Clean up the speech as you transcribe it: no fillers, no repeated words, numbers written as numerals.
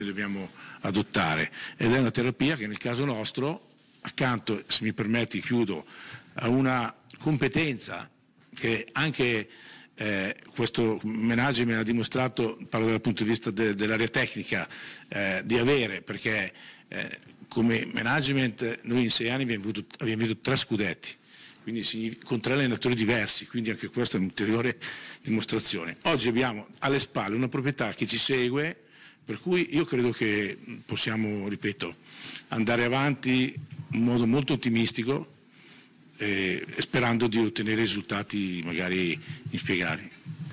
dobbiamo adottare, ed è una terapia che nel caso nostro, accanto, se mi permetti chiudo, a una competenza che anche questo management ha dimostrato, parlo dal punto di vista dell'area tecnica, di avere, perché come management noi in 6 anni abbiamo avuto 3 scudetti, quindi con 3 allenatori diversi, quindi anche questa è un'ulteriore dimostrazione. Oggi abbiamo alle spalle una proprietà che ci segue, per cui io credo che possiamo, ripeto, andare avanti in modo molto ottimistico, sperando di ottenere risultati magari inspiegati.